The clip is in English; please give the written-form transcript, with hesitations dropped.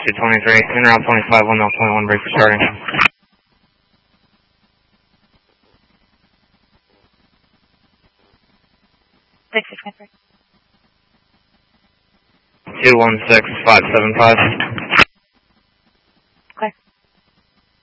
223, in route 25, 1.1, break for starting. Six, 216, 575.